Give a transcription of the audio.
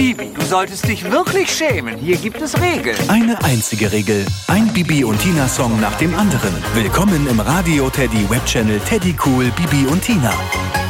Bibi, du solltest dich wirklich schämen. Hier gibt es Regeln. Eine einzige Regel. Ein Bibi und Tina Song nach dem anderen. Willkommen im Radio Teddy Webchannel Teddy Cool Bibi und Tina.